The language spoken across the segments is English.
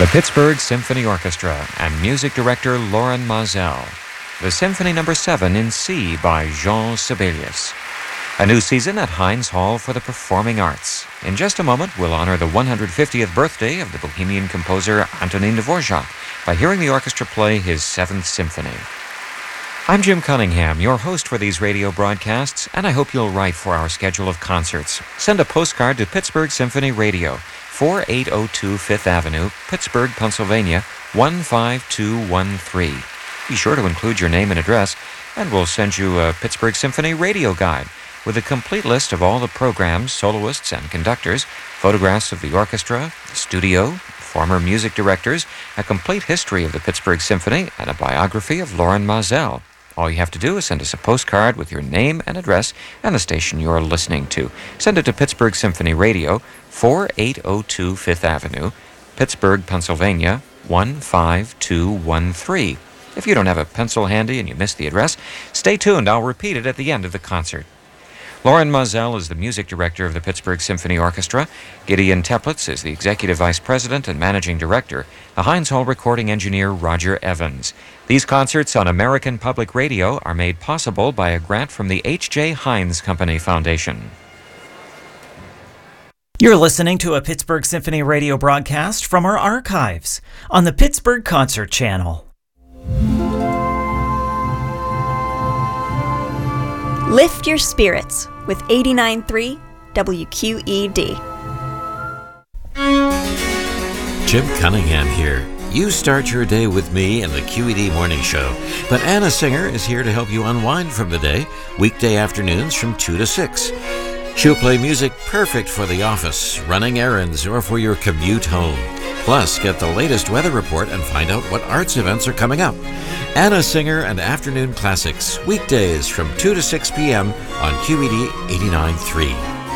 The Pittsburgh Symphony Orchestra and music director Loren Maazel. The Symphony No. 7 in C by Jean Sibelius. A new season at Heinz Hall for the Performing Arts. In just a moment, we'll honor the 150th birthday of the Bohemian composer Antonin Dvorak by hearing the orchestra play his 7th Symphony. I'm Jim Cunningham, your host for these radio broadcasts, and I hope you'll write for our schedule of concerts. Send a postcard to Pittsburgh Symphony Radio, 4802 Fifth Avenue, Pittsburgh, Pennsylvania, 15213. Be sure to include your name and address, and we'll send you a Pittsburgh Symphony radio guide with a complete list of all the programs, soloists, and conductors, photographs of the orchestra, the studio, former music directors, a complete history of the Pittsburgh Symphony, and a biography of Loren Maazel. All you have to do is send us a postcard with your name and address and the station you're listening to. Send it to Pittsburgh Symphony Radio, 4802 Fifth Avenue, Pittsburgh, Pennsylvania, 15213. If you don't have a pencil handy and you missed the address, stay tuned. I'll repeat it at the end of the concert. Loren Maazel is the music director of the Pittsburgh Symphony Orchestra. Gideon Teplitz is the executive vice president and managing director. The Heinz Hall recording engineer, Roger Evans. These concerts on American Public Radio are made possible by a grant from the H.J. Heinz Company Foundation. You're listening to a Pittsburgh Symphony Radio broadcast from our archives on the Pittsburgh Concert Channel. Lift your spirits with 89.3 WQED. Jim Cunningham here. You start your day with me in the QED Morning Show, but Anna Singer is here to help you unwind from the day, weekday afternoons from 2 to 6. She'll play music perfect for the office, running errands, or for your commute home. Plus, get the latest weather report and find out what arts events are coming up. Anna Singer and Afternoon Classics, weekdays from 2 to 6 p.m. on QED 89.3.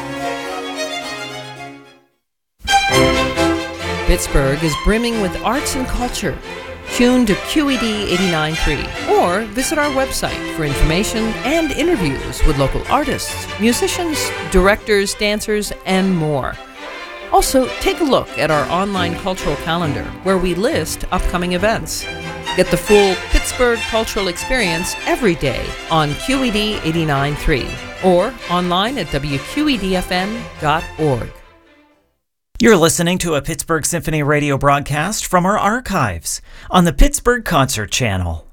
Pittsburgh is brimming with arts and culture. Tune to QED 89.3 or visit our website for information and interviews with local artists, musicians, directors, dancers, and more. Also, take a look at our online cultural calendar where we list upcoming events. Get the full Pittsburgh cultural experience every day on QED 89.3 or online at WQEDFM.org. You're listening to a Pittsburgh Symphony Radio broadcast from our archives on the Pittsburgh Concert Channel.